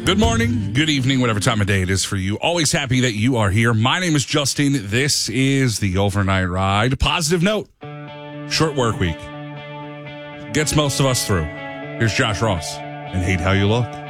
Good morning, good evening, whatever time of day it is for you. Always happy that you are here. My name is Justin. This is the Overnight Ride. Positive note, short work week. Gets most of us through. Here's Josh Ross and Hate How You Look.